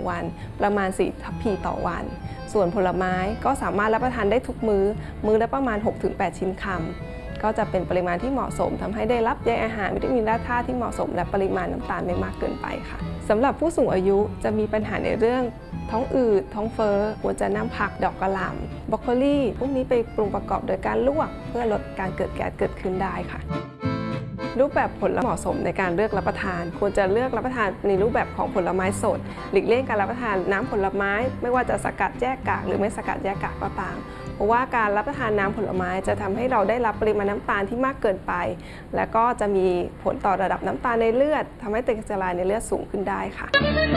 วันประมาณ4 ทัพพีต่อวันส่วนผลไม้ก็สามารถรับประทานได้ทุกมื้อละประมาณ 6-8 ชิ้นคำก็จะเป็นปริมาณที่เหมาะสมทำให้ได้รับใยอาหารวิตามินแร่ธาตุที่เหมาะสมและปริมาณน้ำตาลไม่มากเกินไปค่ะสำหรับผู้สูงอายุจะมีปัญหาในเรื่องท้องอืดท้องเฟ้อควรจะนำผักดอกกระหล่ำบรอกโคลีพวกนี้ไปปรุงประกอบโดยการลวกเพื่อลดการเกิดแก๊สเกิดขึ้นได้ค่ะรูปแบบผลเหมาะสมในการเลือกรับประทานควรจะเลือกรับประทานในรูปแบบของผลไม้สดหลีกเลี่ยงการรับประทานน้ำผลไม้ไม่ว่าจะสกัดแยกกากหรือไม่สกัดแยกกากก็ตามเพราะว่าการรับประทานน้ำผลไม้จะทำให้เราได้รับปริมาณน้ำตาลที่มากเกินไปและก็จะมีผลต่อระดับน้ำตาลในเลือดทำให้ไตรกลีเซอไรด์ในเลือดสูงขึ้นได้ค่ะ